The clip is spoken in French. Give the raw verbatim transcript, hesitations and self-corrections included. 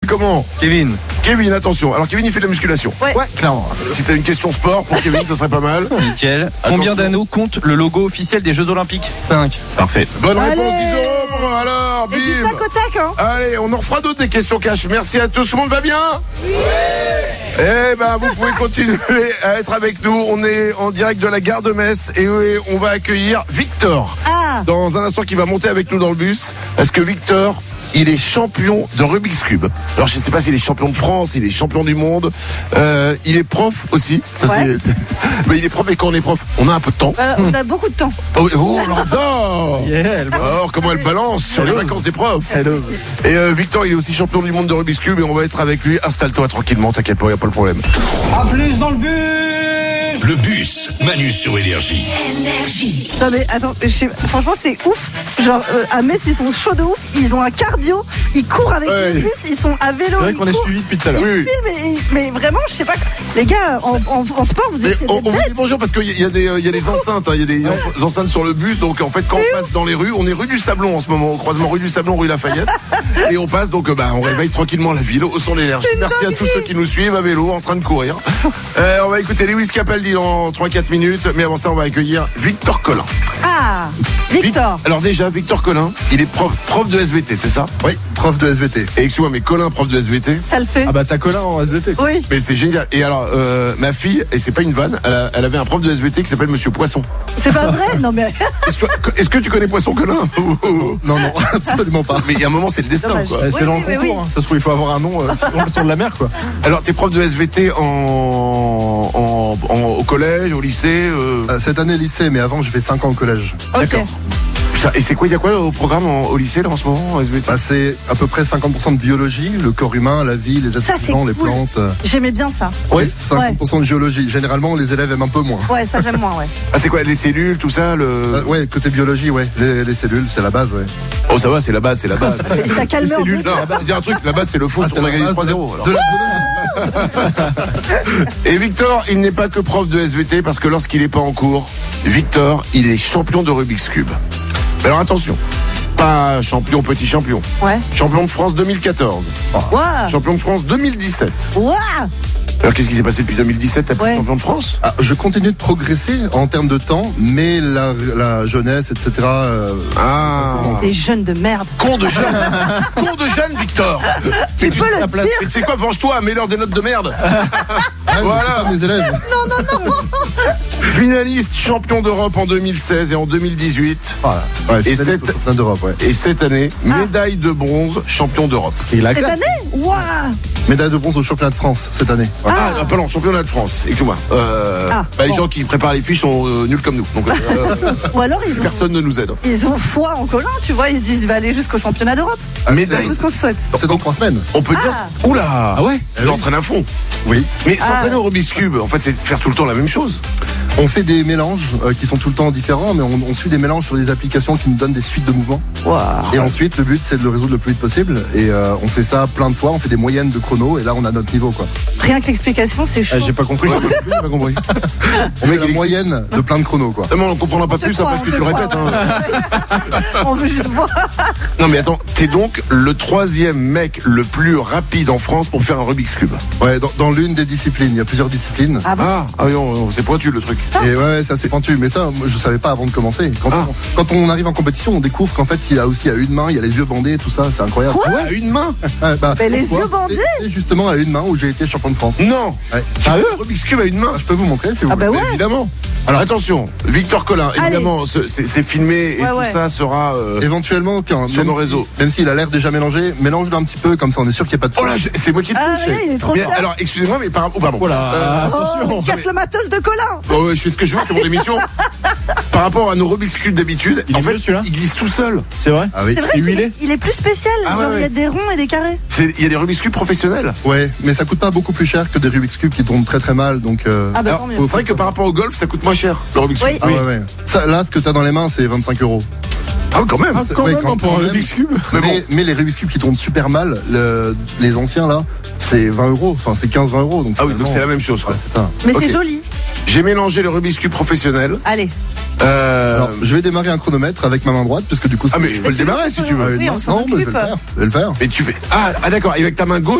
comment? Kevin. Kevin, attention. Alors Kevin, il fait de la musculation. Ouais. Ouais, clairement. Si t'as une question sport pour Kevin, ça serait pas mal. Nickel. Combien Attention. d'anneaux compte le logo officiel des Jeux Olympiques? cinq. Parfait. Bonne Allez. réponse, Iso. Alors, Et du bim. tac au tac, hein. Allez, on en refera d'autres des questions cash. Merci à tous. Tout le monde va bien? Oui. Eh ben, vous pouvez continuer à être avec nous. On est en direct de la gare de Metz et on va accueillir Victor. Ah. Dans un instant, qui va monter avec nous dans le bus. Parce que Victor, il est champion de Rubik's Cube. Alors, je ne sais pas s'il est champion de France, il est champion du monde. Euh, il est prof aussi. Ça, Ouais. c'est, c'est... Mais il est prof, et quand on est prof, on a un peu de temps. Euh, on a beaucoup de temps. Oh, oh Lorenza. Yeah, elle Alors, comment elle balance sur les Elle ose. vacances des profs. Elle ose. Et euh, Victor, il est aussi champion du monde de Rubik's Cube et on va être avec lui. Installe-toi tranquillement, t'inquiète pas, il n'y a pas le problème. A plus dans le bus. Le bus, Manu sur Énergie. Non mais attends, je sais- franchement c'est ouf. Genre euh, à Metz ils sont chauds de ouf. Ils ont un cardio, ils courent avec Ouais. le bus, ils sont à vélo. C'est vrai ils qu'on est courent, suivis depuis tout à l'heure. Ils Oui. filment, et- mais vraiment je sais pas. Les gars en, en, en sport vous Mais êtes on, des on vous dit bêtes. bonjour parce qu'il y, y a des, euh, il y a des enceintes, hein, il y a des enc- enceintes sur le bus. Donc en fait, quand on passe dans les rues, on est rue du Sablon en ce moment, au croisement rue du Sablon, rue Lafayette, et on passe donc, euh, bah, on réveille tranquillement la ville au son de l'énergie. C'est une Merci à tous dinguerie. ceux qui nous suivent à vélo, en train de courir. Euh, on va écouter Lewis Capaldi dans trois quatre minutes, mais avant ça, on va accueillir Victor Collin. Ah Victor. Vic- Alors déjà, Victor Collin, il est prof, prof de S V T, c'est ça? Oui, prof de S V T. Et excuse-moi, mais Collin, prof de S V T? Ça le fait. Ah bah t'as Colin en S V T. Oui. Mais c'est génial. Et alors, euh, ma fille, et c'est pas une vanne, elle, a- elle avait un prof de S V T qui s'appelle Monsieur Poisson. C'est pas vrai. Non mais Est-ce que, est-ce que tu connais Poisson Collin? Non, non, absolument pas. Mais il y a un moment, c'est le destin, Dommage. quoi. Eh, c'est Oui, dans oui, le oui, concours. oui. hein. Ça se trouve, il faut avoir un nom euh, sur le- sur de la mer, quoi. Alors, t'es prof de S V T en, en, en- au collège, au lycée euh... Euh, Cette année lycée, mais avant j'ai fait cinq ans au collège. ok. D'accord. Putain, et c'est quoi, il y a quoi au programme en- au lycée, là, en ce moment, en S V T? Bah, c'est à peu près cinquante pour cent de biologie, le corps humain, la vie, les êtres Ça, c'est vivants, les cool. plantes. euh, J'aimais bien ça. Ouais. et cinquante pour cent de géologie. Généralement, les élèves aiment un peu moins. Ouais ça j'aime moins ouais. Ah, c'est quoi, les cellules, tout ça, le... Euh, ouais, côté biologie, ouais. Les, les cellules, c'est la base, ouais. Oh, ça va, c'est la base, c'est la base. Il t'a calmé en Cellules, douce. non, il y a un truc, la base, c'est le foot, Ah, c'est on a la gagné base trois de- zéro. alors. de la- Et Victor, il n'est pas que prof de S V T parce que lorsqu'il n'est pas en cours, Victor, il est champion de Rubik's Cube. Mais alors attention, pas champion, petit champion. Ouais. Champion de France deux mille quatorze. Ouah. Champion de France deux mille dix-sept. Ouah. Alors qu'est-ce qui s'est passé depuis deux mille dix-sept? T'as plus Ouais. champion de France? Ah, je continue de progresser en termes de temps, mais la, la jeunesse, et cetera. euh, Ah. Ces jeunes de merde. Con de jeune. Con de jeune, Victor. Tu peux le Et dire. tu sais quoi, venge-toi, mets-leur des notes de merde. ah, Voilà. c'est pas mes élèves. Finaliste champion d'Europe en deux mille seize et en deux mille dix-huit. Voilà. Ouais, Et finaliste cette- au championnat d'Europe, ouais. Et cette année, Ah. médaille de bronze, champion d'Europe. Il a Cette année. Ouah. Médaille de bronze au championnat de France cette année. Ouais. Ah, ah, pardon, championnat de France, excuse-moi. Euh, Ah, bah, les bon. gens qui préparent les fiches sont euh, nuls comme nous. Donc, euh, Ou alors ils ont. personne ne nous aide. Ils ont foi en Colin, tu vois, ils se disent, il va aller jusqu'au championnat d'Europe. Ah, Médaille. C'est tout ce qu'on se souhaite. C'est dans trois semaines. On peut Ah. dire. Oula. Ah ouais. Je l'entraîne à fond. Oui. Mais s'entraîner Ah. au Rubik's Cube, en fait, c'est faire tout le temps la même chose. On fait des mélanges euh, qui sont tout le temps différents, mais on, on suit des mélanges sur des applications qui nous donnent des suites de mouvements. Ouah. Et ensuite, le but, c'est de le résoudre le plus vite possible. Et euh, on fait ça plein de fois, on fait des moyennes de chrono, et là, on a notre niveau, quoi. Rien que l'explication, c'est chaud. Ah, j'ai pas compris. Ouais, j'ai pas compris. On mec, fait la il moyenne de plein de chronos, quoi. Non, mais on comprendra pas On te plus croit, après ce on que te tu croit, répètes. hein. On veut juste voir. Non, mais attends, t'es donc le troisième mec le plus rapide en France pour faire un Rubik's Cube. Ouais, dans, dans l'une des disciplines, il y a plusieurs disciplines. Ah bon. Ah, ah oui, on- on- c'est pointu le truc. Et ouais, ça c'est pointu. Mais ça, moi, je savais pas avant de commencer. Quand, Ah. on, quand on arrive en compétition, on découvre qu'en fait, il y a aussi à une main, il y a les yeux bandés, tout ça, c'est incroyable. Quoi Ouais, à une main. Ouais, bah, Mais les pourquoi yeux bandés C'est- C'est justement à une main où j'ai été champion de France. Non. Ouais. Sérieux? Rubik's Cube à une main. Je peux vous montrer si vous Ah bah voulez. ouais. Évidemment. Alors attention, Victor Collin, Allez. évidemment, ce- c'est c'est filmé et Ouais, tout ouais. ça sera. euh, Éventuellement, quand, Sur même nos si- réseaux. Même s'il a l'air déjà mélangé, mélange-le un petit peu, comme ça on est sûr qu'il n'y a pas de Oh là, je- c'est moi qui le Ah touche. ouais, il est trop Mais fort. alors, excusez-moi, mais par oh, pardon. Voilà. Euh, Oh, il casse le matos de Colin. oh, ouais, je fais ce que je veux, c'est mon émission. Par rapport à nos Rubik's Cube d'habitude, Il en est fait, mieux, celui-là il glisse tout seul. C'est vrai. Ah oui. C'est vrai C'est qu'il huilé est, il est plus spécial. Ah ouais, Genre, il y a ouais. des ronds et des carrés. C'est- Il y a des Rubik's Cube professionnels. Ouais, mais ça coûte pas beaucoup plus cher que des Rubik's Cube qui tournent très très mal, donc. euh, Ah bah Alors, tant mieux. c'est vrai que par rapport au golf, ça coûte moins cher, le Rubik's Oui. Cube. Ah ouais, ouais. Ça, là, ce que t'as dans les mains, c'est vingt-cinq euros. Ah, quand même. Quand Ouais, même, quand- pour quand un même. Rubik's Cube. Mais Mais, bon. mais les Rubik's Cube qui tournent super mal, le- les anciens là, c'est vingt euros. Enfin, c'est quinze vingt euros. Donc Ah oui, donc finalement- c'est la même chose, quoi. Ouais, c'est ça. Mais Ok. c'est joli. J'ai mélangé le Rubik's Cube professionnel. Allez. Euh, Alors, je vais démarrer un chronomètre avec ma main droite, puisque du coup. Ah, mais je peux le démarrer si tu veux. Ah, Oui, non, on s'en non, mais je vais occupe. le faire. Je vais le faire. Mais tu fais. Ah, ah d'accord, et avec ta main gauche.